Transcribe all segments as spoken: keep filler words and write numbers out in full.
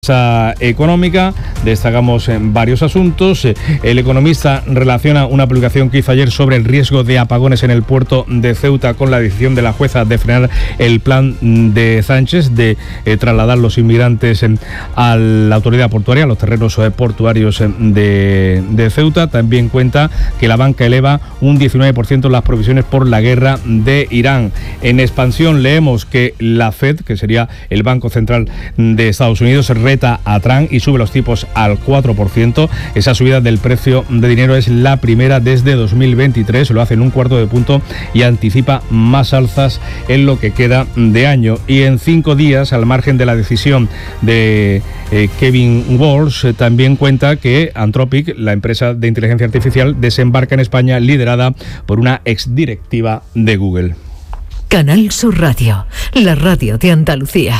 Económica, destacamos en varios asuntos. El Economista relaciona una publicación que hizo ayer sobre el riesgo de apagones en el puerto de Ceuta con la decisión de la jueza de frenar el plan de Sánchez de eh, trasladar los inmigrantes eh, a la autoridad portuaria, a los terrenos eh, portuarios eh, de, de Ceuta. También cuenta que la banca eleva un diecinueve por ciento las provisiones por la guerra de Irán. En expansión leemos que la Fed, que sería el Banco Central de Estados Unidos, reta a Trump y sube los tipos al cuatro por ciento. Esa subida del precio de dinero es la primera desde dos mil veintitrés, lo hace en un cuarto de punto y anticipa más alzas en lo que queda de año. Y en cinco días, al margen de la decisión de eh, Kevin Walsh, eh, también cuenta que Anthropic, la empresa de inteligencia artificial, desembarca en España liderada por una exdirectiva de Google. Canal Sur Radio, la radio de Andalucía.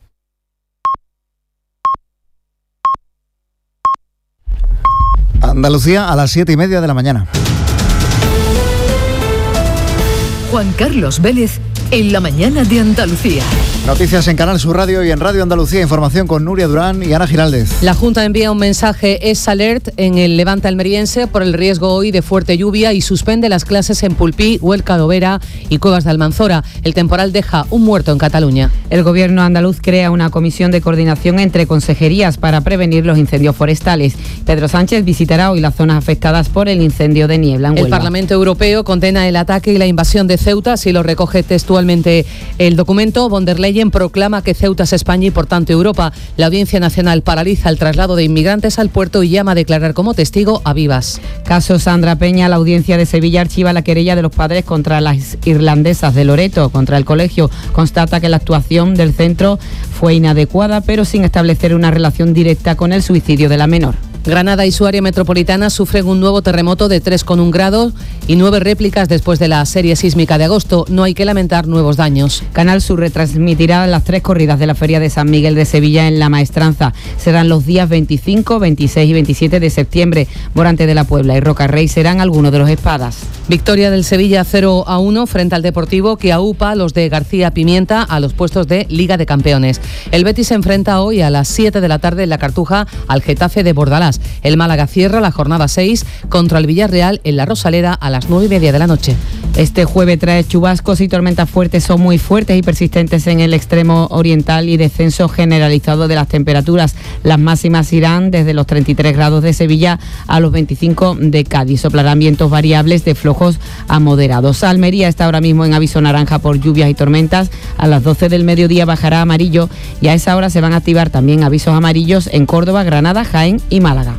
Andalucía a las siete y media de la mañana. Juan Carlos Vélez en la mañana de Andalucía. Noticias en Canal Sur Radio y en Radio Andalucía. Información con Nuria Durán y Ana Giraldez. La Junta envía un mensaje S Alert en el Levante almeriense por el riesgo hoy de fuerte lluvia y suspende las clases en Pulpí, Huelca, Lovera y Cuevas de Almanzora. El temporal deja un muerto en Cataluña. El gobierno andaluz crea una comisión de coordinación entre consejerías para prevenir los incendios forestales. Pedro Sánchez visitará hoy las zonas afectadas por el incendio de Niebla en Huelva. El Parlamento Europeo condena el ataque y la invasión de Ceuta, así lo recoge textualmente el documento. Von der Leyen proclama que Ceuta es España y por tanto Europa. La Audiencia Nacional paraliza el traslado de inmigrantes al puerto y llama a declarar como testigo a Vivas. Caso Sandra Peña, la Audiencia de Sevilla archiva la querella de los padres contra las irlandesas de Loreto, contra el colegio. Constata que la actuación del centro fue inadecuada, pero sin establecer una relación directa con el suicidio de la menor. Granada y su área metropolitana sufren un nuevo terremoto de tres coma uno grados y nueve réplicas después de la serie sísmica de agosto. No hay que lamentar nuevos daños. Canal Sur retransmitirá las tres corridas de la Feria de San Miguel de Sevilla en La Maestranza. Serán los días veinticinco, veintiséis y veintisiete de septiembre. Morante de la Puebla y Rocarrey serán algunos de los espadas. Victoria del Sevilla cero a uno frente al Deportivo, que aupa a los de García Pimienta a los puestos de Liga de Campeones. El Betis se enfrenta hoy a las siete de la tarde en la Cartuja al Getafe de Bordalás. El Málaga cierra la jornada seis contra el Villarreal en la Rosaleda a las nueve y media de la noche. Este jueves trae chubascos y tormentas fuertes, son muy fuertes y persistentes en el extremo oriental y descenso generalizado de las temperaturas. Las máximas irán desde los treinta y tres grados de Sevilla a los veinticinco de Cádiz. Soplarán vientos variables de flojos a moderados. Almería está ahora mismo en aviso naranja por lluvias y tormentas. A las doce del mediodía bajará a amarillo y a esa hora se van a activar también avisos amarillos en Córdoba, Granada, Jaén y Málaga.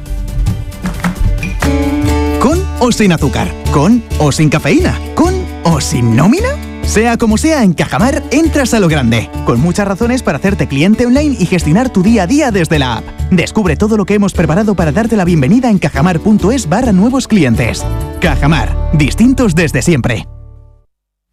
¿Con o sin azúcar? ¿Con o sin cafeína? ¿Con o sin nómina? Sea como sea, en Cajamar entras a lo grande, con muchas razones para hacerte cliente online y gestionar tu día a día desde la app. Descubre todo lo que hemos preparado para darte la bienvenida en cajamar punto es barra nuevos clientes. Cajamar, distintos desde siempre.